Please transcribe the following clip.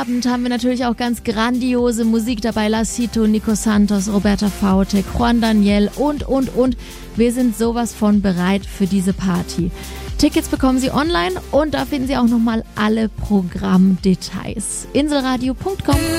Abend haben wir natürlich auch ganz grandiose Musik dabei. Lacito, Nico Santos, Roberta Fautek, Juan Daniel und. Wir sind sowas von bereit für diese Party. Tickets bekommen Sie online und da finden Sie auch nochmal alle Programmdetails. Inselradio.com